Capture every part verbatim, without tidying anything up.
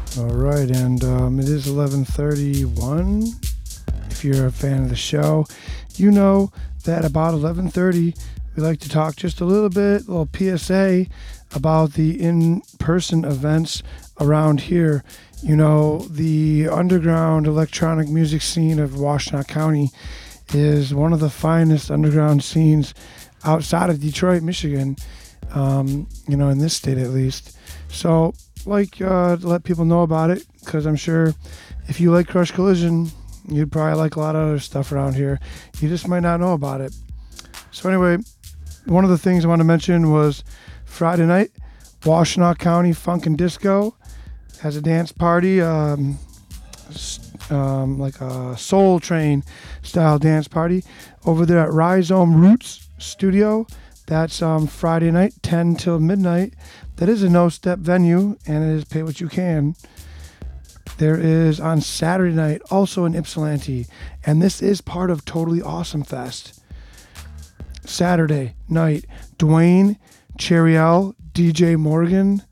All right, and um, it is eleven thirty-one. If you're a fan of the show, you know that about eleven thirty, we like to talk just a little bit, a little P S A about the in-person events around here. You know, the underground electronic music scene of Washtenaw County is one of the finest underground scenes outside of Detroit, Michigan, um, you know, in this state at least. So, like, uh, to let people know about it, because I'm sure if you like Crush Collision, you'd probably like a lot of other stuff around here. You just might not know about it. So anyway, one of the things I want to mention was Friday night, Washtenaw County Funk and Disco has a dance party, um, um, like a Soul Train style dance party over there at Rhizome Roots Studio. That's um, Friday night, ten till midnight. That is a no-step venue, and it is pay what you can. There is on Saturday night, also in Ypsilanti, and this is part of Totally Awesome Fest. Saturday night, Dwayne, Cheriel, D J Morgan.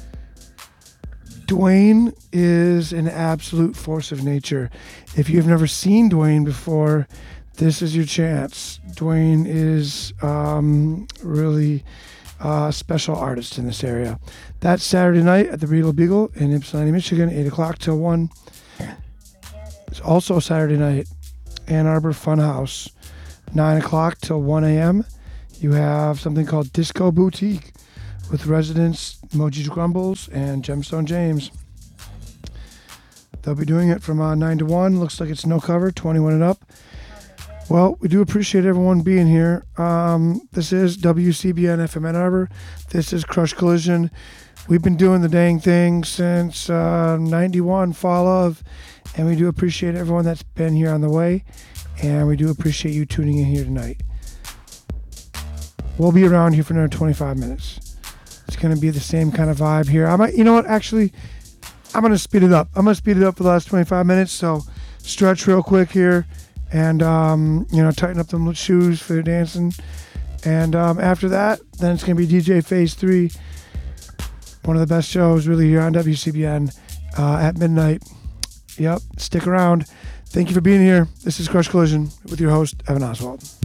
Dwayne is an absolute force of nature. If you've never seen Dwayne before, this is your chance. Dwayne is um, really a special artist in this area. That's Saturday night at the Beetle Beagle in Ypsilanti, Michigan, eight o'clock till one. It's also Saturday night, Ann Arbor Funhouse, nine o'clock till one a.m. You have something called Disco Boutique with residents Moji Grumbles and Gemstone James. They'll be doing it from uh, nine to one. Looks like it's no cover, twenty-one and up. Well, we do appreciate everyone being here. Um, this is W C B N F M Ann Arbor. This is Crush Collision. We've been doing the dang thing since uh, ninety-one, fall of, and we do appreciate everyone that's been here on the way, and we do appreciate you tuning in here tonight. We'll be around here for another twenty-five minutes. It's going to be the same kind of vibe here. I might, you know what, actually, I'm going to speed it up. I'm going to speed it up for the last twenty-five minutes, so stretch real quick here. And, um, you know, tighten up them shoes for dancing. And um, after that, then it's going to be D J Phase three. One of the best shows really here on W C B N uh, at midnight. Yep, stick around. Thank you for being here. This is Crush Collision with your host, Evan Oswald.